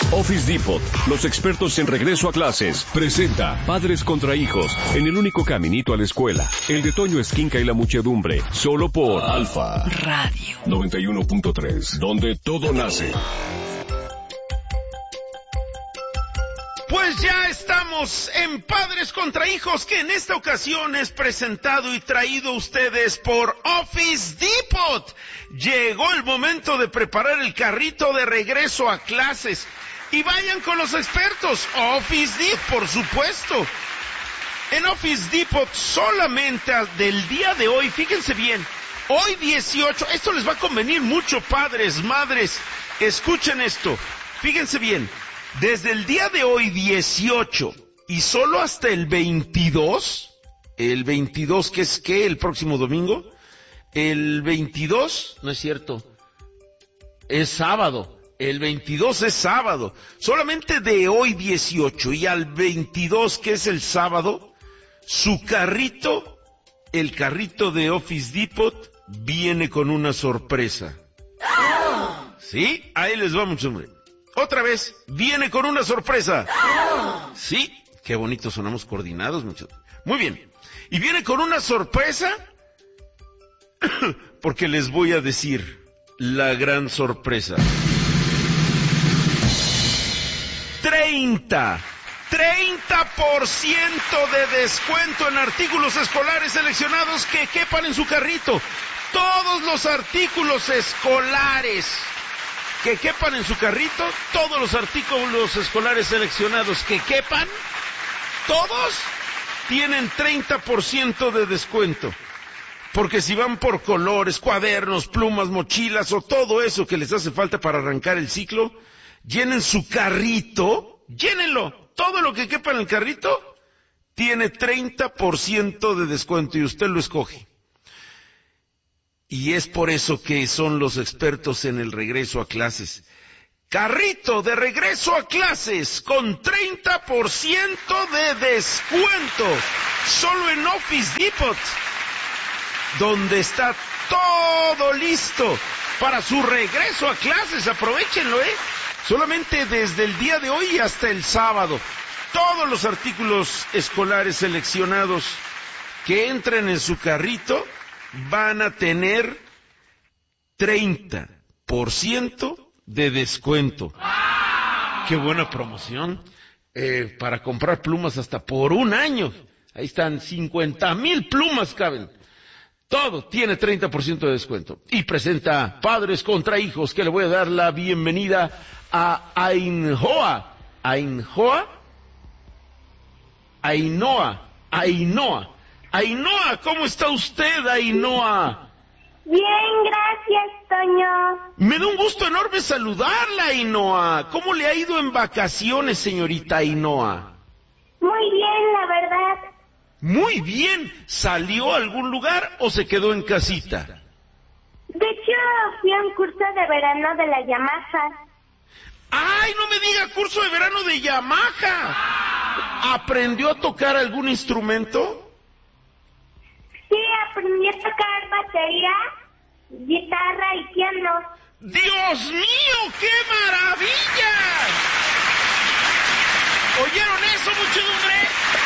Office Depot, los expertos en regreso a clases, presenta Padres contra Hijos, en el único caminito a la escuela. El de Toño Esquinca y la muchedumbre, solo por Alfa Radio 91.3, donde todo nace. Pues ya estamos en Padres contra Hijos, que en esta ocasión es presentado y traído a ustedes por Office Depot. Llegó el momento de preparar el carrito de regreso a clases. Y vayan con los expertos, Office Depot, por supuesto. En Office Depot solamente del día de hoy, fíjense bien, hoy 18, esto les va a convenir mucho, padres, madres, escuchen esto, fíjense bien. Desde el día de hoy 18 y solo hasta el 22 que es ¿qué? El próximo domingo, el 22, no es cierto, es sábado, el 22 es sábado, solamente de hoy 18 y al 22 que es el sábado, su carrito, el carrito de Office Depot viene con una sorpresa. ¿Sí? Ahí les va, mucho hombre. Otra vez, viene con una sorpresa. Sí, qué bonito sonamos coordinados, muchachos. Muy bien. Y viene con una sorpresa porque les voy a decir la gran sorpresa. 30% de descuento en artículos escolares seleccionados que quepan en su carrito. Todos los artículos escolares que quepan en su carrito, todos los artículos escolares seleccionados que quepan, todos tienen 30% de descuento. Porque si van por colores, cuadernos, plumas, mochilas o todo eso que les hace falta para arrancar el ciclo, llenen su carrito, llénenlo. Todo lo que quepa en el carrito tiene 30% de descuento y usted lo escoge. Y es por eso que son los expertos en el regreso a clases. Carrito de regreso a clases con 30% de descuento. Solo en Office Depot, donde está todo listo para su regreso a clases. Aprovechenlo, solamente desde el día de hoy hasta el sábado. Todos los artículos escolares seleccionados que entren en su carrito van a tener 30% de descuento. ¡Qué buena promoción! Para comprar plumas hasta por un año. Ahí están, 50,000 plumas caben. Todo tiene 30% de descuento. Y presenta Padres contra Hijos, que le voy a dar la bienvenida a Ainhoa. Ainhoa, ¿cómo está usted, Ainhoa? Bien, gracias, Toño. Me da un gusto enorme saludarla, Ainhoa. ¿Cómo le ha ido en vacaciones, señorita Ainhoa? Muy bien, la verdad. Muy bien. ¿Salió a algún lugar o se quedó en casita? De hecho, fui a un curso de verano de la Yamaha. ¡Ay, no me diga curso de verano de Yamaha! ¿Aprendió a tocar algún instrumento? Sí, aprendí a tocar batería, guitarra y piano. ¡Dios mío, qué maravilla! ¿Oyeron eso, muchedumbre?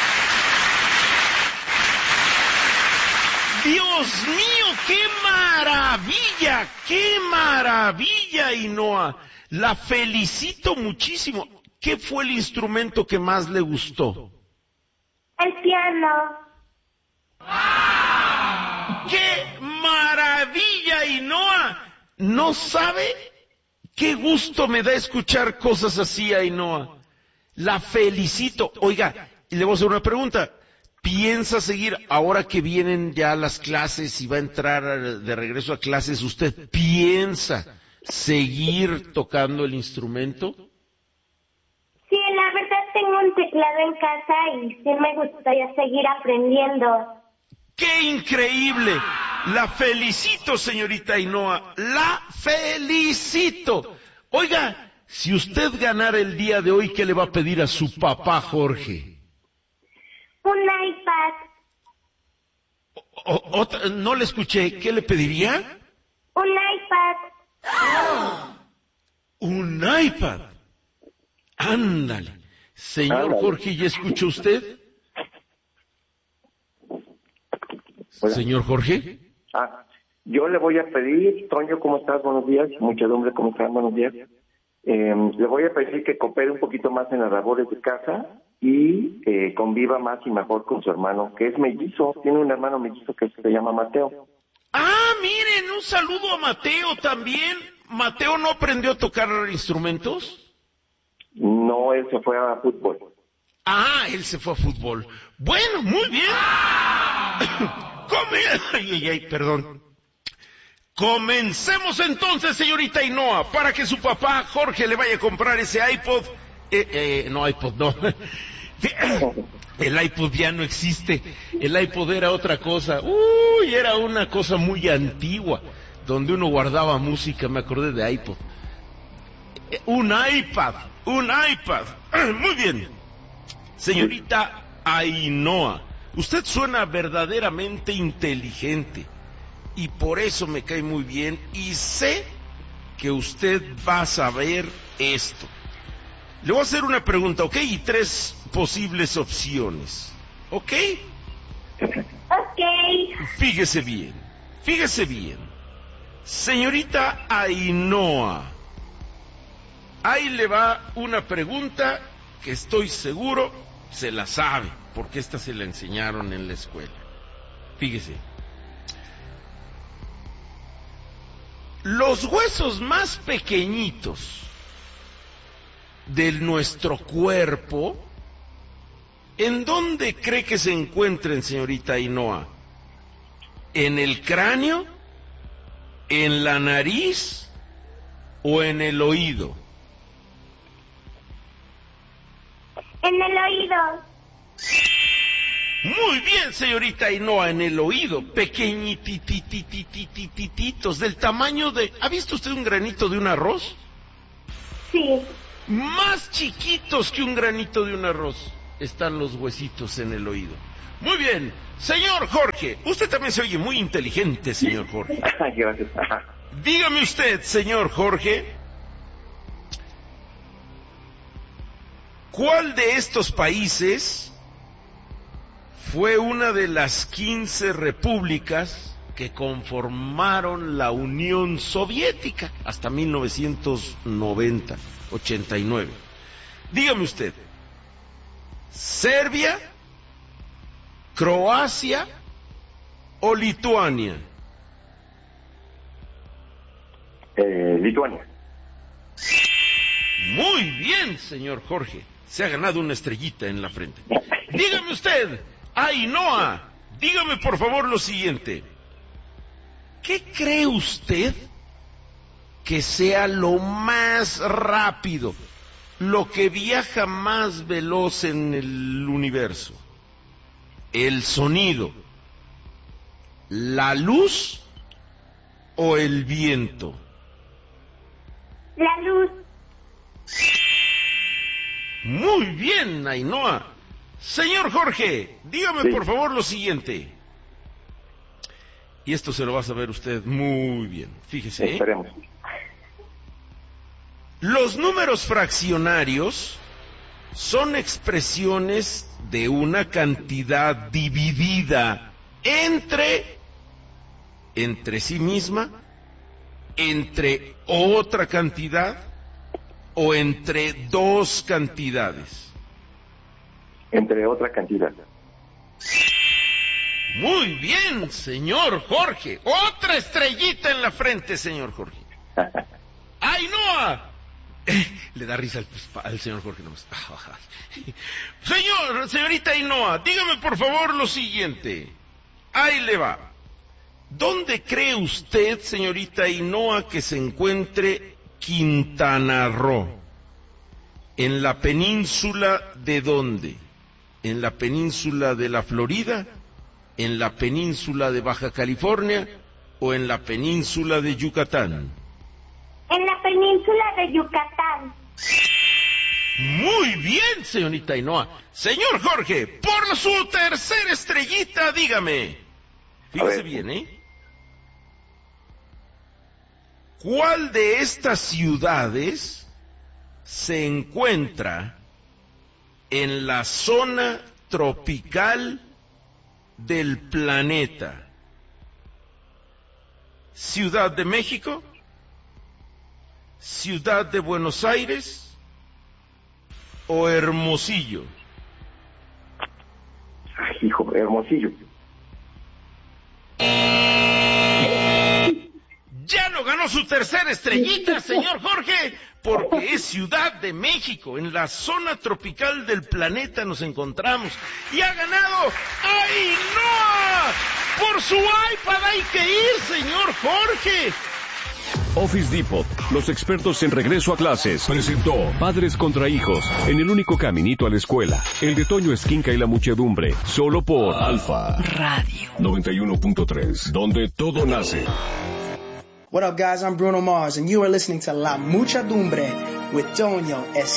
¡Dios mío, qué maravilla! ¡Qué maravilla, Ainhoa! La felicito muchísimo. ¿Qué fue el instrumento que más le gustó? El piano. ¡Qué maravilla, Ainhoa! ¿No sabe qué gusto me da escuchar cosas así, Ainhoa? La felicito. Oiga, le voy a hacer una pregunta. ¿Piensa seguir, ahora que vienen ya las clases y va a entrar de regreso a clases, usted piensa seguir tocando el instrumento? Sí, la verdad tengo un teclado en casa y sí me gustaría seguir aprendiendo. ¡Qué increíble! La felicito, señorita Ainhoa. La felicito. Oiga, si usted ganara el día de hoy, ¿qué le va a pedir a su papá Jorge? Un iPad. No le escuché. ¿Qué le pediría? Un iPad. ¿Un iPad? Ándale. Señor Jorge, ¿ya escuchó usted? Hola. Señor Jorge. Yo le voy a pedir, Toño, ¿cómo estás? Buenos días. Muchedumbre, ¿cómo están? Buenos días. Le voy a pedir que coopere un poquito más en las labores de casa y conviva más y mejor con su hermano, que es mellizo. Tiene un hermano mellizo que se llama Mateo. Miren, un saludo a Mateo también. ¿Mateo no aprendió a tocar instrumentos? No, él se fue a fútbol. Él se fue a fútbol. Bueno, muy bien. Perdón. Comencemos entonces, señorita Ainhoa, para que su papá Jorge le vaya a comprar ese iPod. iPod no. El iPod ya no existe. El iPod era otra cosa. Era una cosa muy antigua, donde uno guardaba música. Me acordé de iPod. Un iPad. Muy bien. Señorita Ainhoa, usted suena verdaderamente inteligente y por eso me cae muy bien y sé que usted va a saber esto. Le voy a hacer una pregunta, ¿ok? Y 3 posibles opciones, ¿ok? Ok. Fíjese bien. Señorita Ainhoa, ahí le va una pregunta que estoy seguro se la sabe, porque esta se la enseñaron en la escuela. Fíjese. Los huesos más pequeñitos de nuestro cuerpo, ¿en dónde cree que se encuentren, señorita Ainhoa? ¿En el cráneo? ¿En la nariz? ¿O en el oído? En el oído. Muy bien, señorita Ainhoa, en el oído, pequeñititititititos, del tamaño de... ¿Ha visto usted un granito de un arroz? Sí. Más chiquitos que un granito de un arroz están los huesitos en el oído. Muy bien, señor Jorge, usted también se oye muy inteligente, señor Jorge. Gracias. Dígame usted, señor Jorge, ¿cuál de estos países fue una de las 15 repúblicas que conformaron la Unión Soviética hasta 1989? Dígame usted, ¿Serbia, Croacia o Lituania? Lituania. Muy bien, señor Jorge. Se ha ganado una estrellita en la frente. Dígame usted, Ainhoa, dígame por favor lo siguiente. ¿Qué cree usted que sea lo más rápido, lo que viaja más veloz en el universo? ¿El sonido, la luz o el viento? La luz. Muy bien, Ainhoa. Señor Jorge, dígame por favor lo siguiente. Y esto se lo va a saber usted muy bien. Fíjese. Esperemos. Los números fraccionarios son expresiones de una cantidad dividida entre sí misma, entre otra cantidad o entre 2 cantidades. Entre otra cantidad. Muy bien, señor Jorge. Otra estrellita en la frente, señor Jorge. ¡Ainhoa! Le da risa al señor Jorge nomás. Señorita Ainhoa, dígame por favor lo siguiente. Ahí le va. ¿Dónde cree usted, señorita Ainhoa, que se encuentre Quintana Roo? ¿En la península de dónde? ¿En la península de la Florida? ¿En la península de Baja California? ¿O en la península de Yucatán? En la península de Yucatán. Muy bien, señorita Ainhoa. Señor Jorge, por su tercera estrellita, dígame. Fíjese bien, ¿eh? ¿Cuál de estas ciudades se encuentra en la zona tropical del planeta? ¿Ciudad de México? ¿Ciudad de Buenos Aires? ¿O Hermosillo? Ay, hijo, Hermosillo. Ya no ganó su tercera estrellita, señor Jorge, porque es Ciudad de México. En la zona tropical del planeta nos encontramos. Y ha ganado Ainhoa. Por su iPad hay que ir, señor Jorge. Office Depot, los expertos en regreso a clases, presentó Padres contra Hijos, en el único caminito a la escuela. El de Toño Esquinca y la muchedumbre, solo por Alfa Radio 91.3, donde todo nace. What up, guys? I'm Bruno Mars, and you are listening to La Muchedumbre with Toño Esquinca.